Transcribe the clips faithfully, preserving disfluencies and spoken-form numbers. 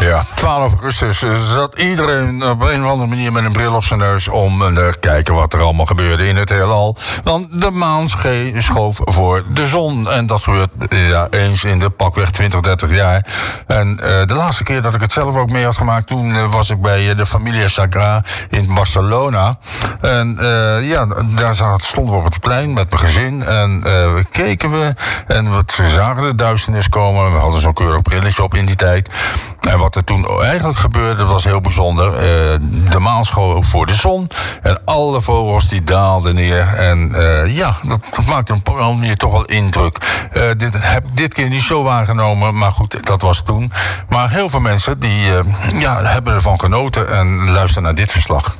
Ja, twaalf augustus zat iedereen op een of andere manier met een bril op zijn neus om te kijken wat er allemaal gebeurde in het heelal. Want de maan schoof voor de zon. En dat gebeurt ja, eens in de pakweg twintig, dertig jaar. En uh, de laatste keer dat ik het zelf ook mee had gemaakt, toen uh, was ik bij uh, de Familia Sagra in Barcelona. En uh, ja, daar stonden we op het plein met mijn gezin. En uh, keken we en we zagen de duisternis komen. We hadden zo'n keurig brilletje op in die tijd. En wat er toen eigenlijk gebeurde, was heel bijzonder. Uh, de maan schoof voor de zon. En alle vogels die daalden neer. En uh, ja, dat, dat maakte op een bepaalde manier toch wel indruk. Uh, dit heb ik dit keer niet zo waargenomen. Maar goed, dat was toen. Maar heel veel mensen die uh, ja, hebben ervan genoten. En luisteren naar dit verslag.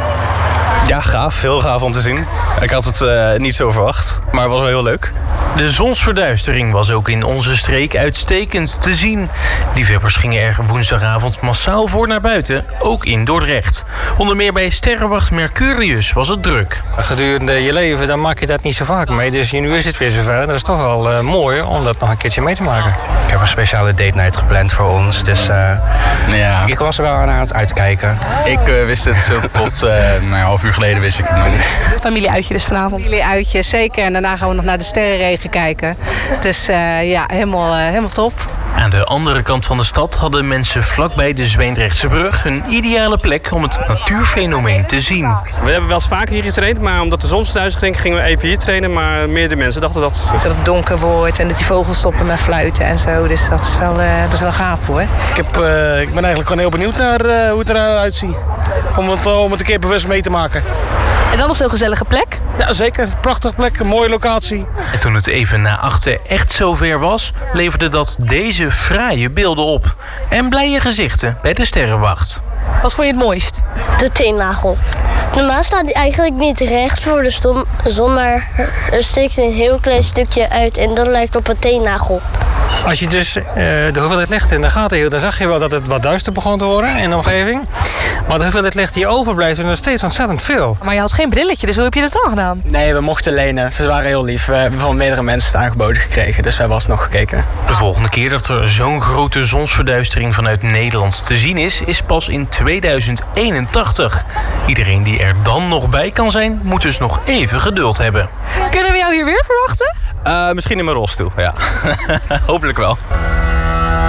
Ja, gaaf. Heel gaaf om te zien. Ik had het uh, niet zo verwacht, maar het was wel heel leuk. De zonsverduistering was ook in onze streek uitstekend te zien. Liefhebbers gingen er woensdagavond massaal voor naar buiten, ook in Dordrecht. Onder meer bij sterrenwacht Mercurius was het druk. Gedurende je leven dan maak je dat niet zo vaak mee. Dus nu is het weer zover. Dat is toch wel uh, mooi om dat nog een keertje mee te maken. Ik heb een speciale date night gepland voor ons. Dus uh, ja. Ik was er wel aan het uitkijken. Ik uh, wist het zo tot uh, nou, een half uur geleden wist ik het nog niet. Familieuitje dus vanavond. Familieuitje, zeker. En daarna gaan we nog naar de sterrenregen kijken. Dus uh, ja, helemaal, uh, helemaal top. Aan de andere kant van de stad hadden mensen vlakbij de Zwijndrechtse brug een ideale plek om het natuurfenomeen te zien. We hebben wel eens vaker hier getraind, maar omdat de zonsverduistering ging, gingen we even hier trainen. Maar meerdere mensen dachten dat... Dat het donker wordt en dat die vogels stoppen met fluiten en zo. Dus dat is wel, uh, dat is wel gaaf hoor. Ik, heb, uh, ik ben eigenlijk gewoon heel benieuwd naar uh, hoe het eruit ziet. Om het, om het een keer bewust mee te maken. En dan op zo'n gezellige plek? Ja, zeker. Prachtige plek, een mooie locatie. En toen het even na achten echt zover was, leverde dat deze fraaie beelden op. En blije gezichten bij de sterrenwacht. Wat vond je het mooist? De teennagel. De maan staat eigenlijk niet recht voor de zon, maar er steekt een heel klein stukje uit en dat lijkt op een teennagel. Als je dus uh, de hoeveelheid licht in de gaten hield, dan zag je wel dat het wat duister begon te worden in de omgeving. Maar de hoeveelheid licht die overblijft is nog steeds ontzettend veel. Maar je had geen brilletje, dus hoe heb je dat dan gedaan? Nee, we mochten lenen. Ze waren heel lief. We hebben van meerdere mensen het aangeboden gekregen, dus we hebben alsnog gekeken. De volgende keer dat er zo'n grote zonsverduistering vanuit Nederland te zien is, is pas in tweeduizend eenentachtig. Iedereen die er dan nog bij kan zijn, moet dus nog even geduld hebben. Kunnen we jou hier weer verwachten? Uh, misschien in mijn rolstoel, ja. Hopelijk wel.